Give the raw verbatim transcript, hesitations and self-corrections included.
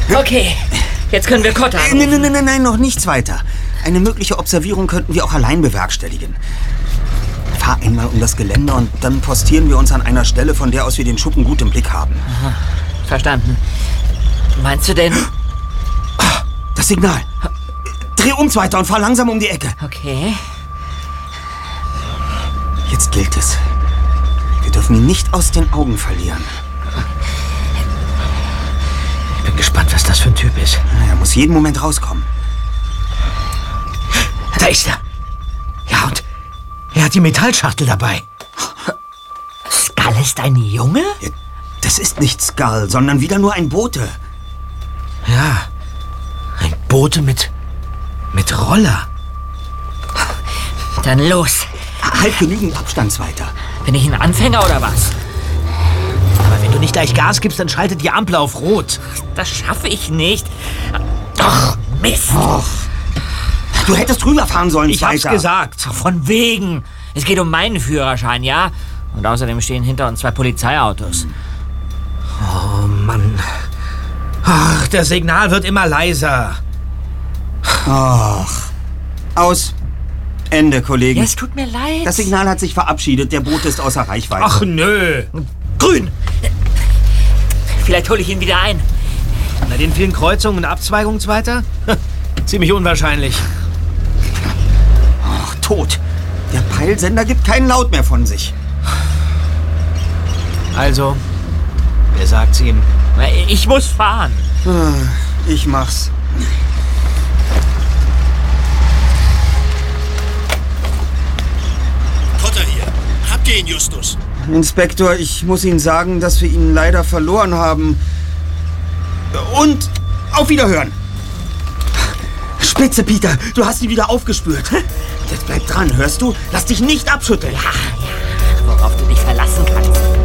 Okay, jetzt können wir Kotter anrufen. Nein, nein, nein, nein, noch nichts weiter. Eine mögliche Observierung könnten wir auch allein bewerkstelligen. Fahr einmal um das Gelände und dann postieren wir uns an einer Stelle, von der aus wir den Schuppen gut im Blick haben. Aha, verstanden. Meinst du denn... Das Signal. Dreh um, Zweiter, und fahr langsam um die Ecke. Okay. Jetzt gilt es. Wir dürfen ihn nicht aus den Augen verlieren. Ich bin gespannt, was das für ein Typ ist. Er muss jeden Moment rauskommen. Da ist er. Ja, und er hat die Metallschachtel dabei. Skull ist ein Junge? Das ist nicht Skull, sondern wieder nur ein Bote. Ja, ein Bote mit, mit Roller. Dann los. Halt genügend Abstand, Zweiter. Bin ich ein Anfänger oder was? Aber wenn du nicht gleich Gas gibst, dann schaltet die Ampel auf Rot. Das schaffe ich nicht. Doch, Mist. Och. Du hättest rüberfahren sollen, Ich Zweiter. hab's gesagt. Von wegen. Es geht um meinen Führerschein, ja? Und außerdem stehen hinter uns zwei Polizeiautos. Oh, Mann. Ach, das Signal wird immer leiser. Ach. Aus. Ende, Kollegen. Ja, es tut mir leid. Das Signal hat sich verabschiedet. Der Bote ist außer Reichweite. Ach, nö. Grün. Vielleicht hole ich ihn wieder ein. Bei den vielen Kreuzungen und Abzweigungen, Zweiter? Ziemlich unwahrscheinlich. Ach, tot. Der Peilsender gibt keinen Laut mehr von sich. Also, wer sagt's ihm? Ich muss fahren. Ich mach's. Potter hier. Habt ihr ihn, Justus? Inspektor, ich muss Ihnen sagen, dass wir ihn leider verloren haben. Und auf Wiederhören. Spitze, Peter. Du hast ihn wieder aufgespürt. Jetzt bleib dran, hörst du? Lass dich nicht abschütteln. Ja, ja, worauf du dich verlassen kannst.